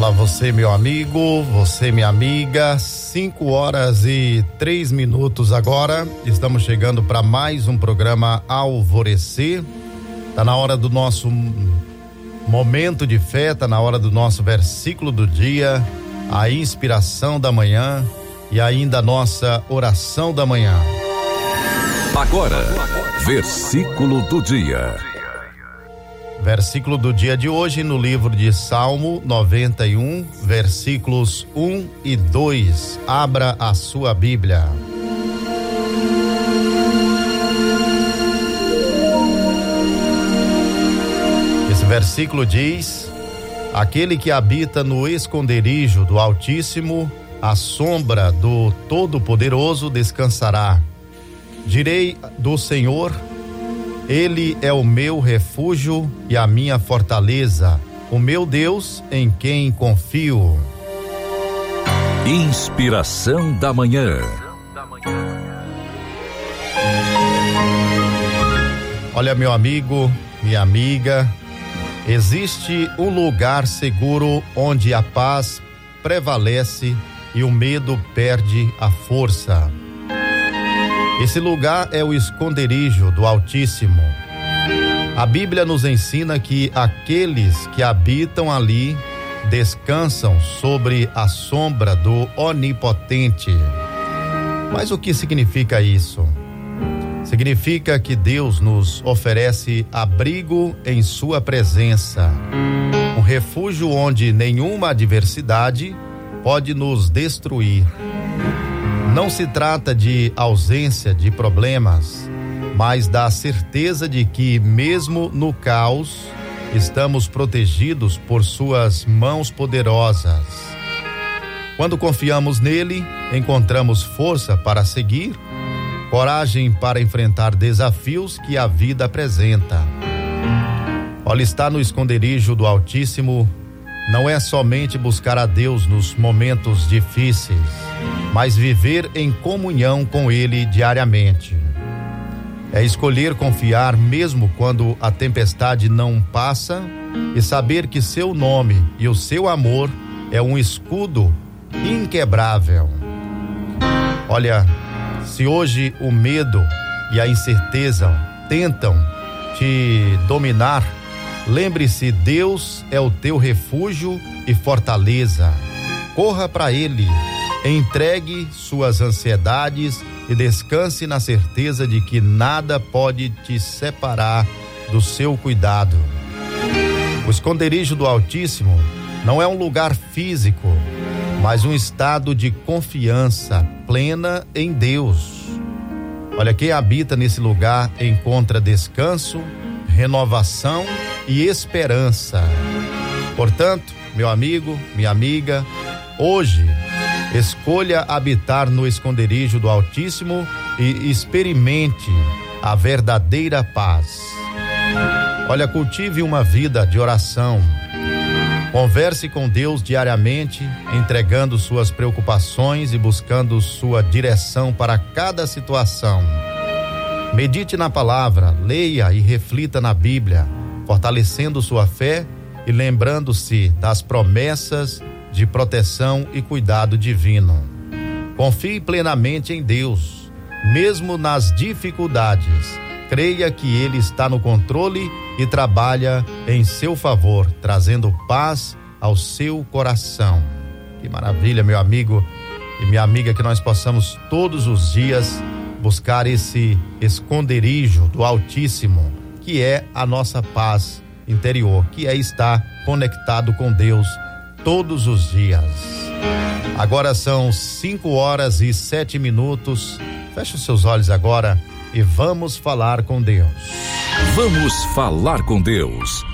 Olá você, meu amigo, você, minha amiga, 5h03 agora, estamos chegando para mais um programa Alvorecer. Tá na hora do nosso momento de fé, tá na hora do nosso versículo do dia, a inspiração da manhã e ainda a nossa oração da manhã. Agora, versículo do dia. Versículo do dia de hoje no livro de Salmo 91, versículos 1 e 2. Abra a sua Bíblia. Esse versículo diz: aquele que habita no esconderijo do Altíssimo, à sombra do Todo-Poderoso descansará. Direi do Senhor: Ele é o meu refúgio e a minha fortaleza, o meu Deus em quem confio. Inspiração da manhã. Olha, meu amigo, minha amiga, existe um lugar seguro onde a paz prevalece e o medo perde a força. Esse lugar é o esconderijo do Altíssimo. A Bíblia nos ensina que aqueles que habitam ali descansam sobre a sombra do Onipotente. Mas o que significa isso? Significa que Deus nos oferece abrigo em sua presença, um refúgio onde nenhuma adversidade pode nos destruir. Não se trata de ausência de problemas, mas da certeza de que, mesmo no caos, estamos protegidos por suas mãos poderosas. Quando confiamos nele, encontramos força para seguir, coragem para enfrentar desafios que a vida apresenta. Olha, estar no esconderijo do Altíssimo não é somente buscar a Deus nos momentos difíceis, mas viver em comunhão com Ele diariamente. É escolher confiar mesmo quando a tempestade não passa e saber que seu nome e o seu amor é um escudo inquebrável. Olha, se hoje o medo e a incerteza tentam te dominar, lembre-se, Deus é o teu refúgio e fortaleza. Corra para Ele, entregue suas ansiedades e descanse na certeza de que nada pode te separar do seu cuidado. O esconderijo do Altíssimo não é um lugar físico, mas um estado de confiança plena em Deus. Olha, quem habita nesse lugar encontra descanso, renovação e esperança. Portanto, meu amigo, minha amiga, hoje escolha habitar no esconderijo do Altíssimo e experimente a verdadeira paz. Olha, cultive uma vida de oração. Converse com Deus diariamente, entregando suas preocupações e buscando sua direção para cada situação. Medite na palavra, leia e reflita na Bíblia, fortalecendo sua fé e lembrando-se das promessas de proteção e cuidado divino. Confie plenamente em Deus, mesmo nas dificuldades. Creia que Ele está no controle e trabalha em seu favor, trazendo paz ao seu coração. Que maravilha, meu amigo e minha amiga, que nós possamos todos os dias buscar esse esconderijo do Altíssimo, que é a nossa paz interior, que é estar conectado com Deus todos os dias. Agora são 5h07. Feche os seus olhos agora e vamos falar com Deus. Vamos falar com Deus.